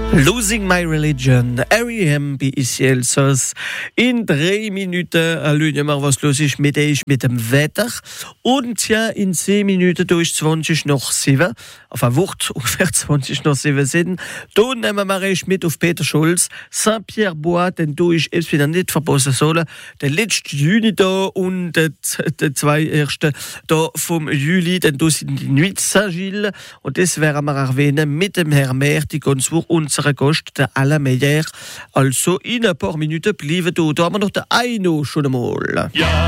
Losing My Religion, R.E.M. bei ICL SOS. In 3 Minuten schauen wir mal, was los ist mit dem Wetter. Und ja, in 10 Minuten, da ist 20 nach 7. Auf einer Wucht ungefähr 20 nach 7 sind. Da nehmen wir erst mit auf Peter Scholz. Saint-Pierre-Bois, denn da ist es wieder nicht verpassen sollen. Der letzte Juni da und die 2 ersten da vom Juli, denn da sind die Nuit Saint-Gilles. Und das werden wir erwähnen mit dem Herrn Merti, ganz unsere Gast, der Alain Meyer. Also in ein paar Minuten bleiben da haben wir noch den Aino schon einmal. Ja.